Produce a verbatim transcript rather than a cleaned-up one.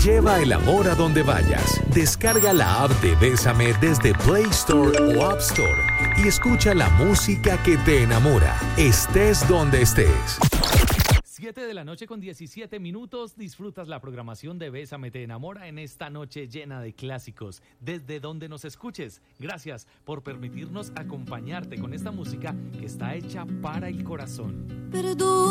Lleva el amor a donde vayas. Descarga la app de Bésame desde Play Store o App Store y escucha la música que te enamora, estés donde estés. siete de la noche con diecisiete minutos, disfrutas la programación de Bésame te enamora en esta noche llena de clásicos, desde donde nos escuches. Gracias por permitirnos acompañarte con esta música que está hecha para el corazón. Perdón.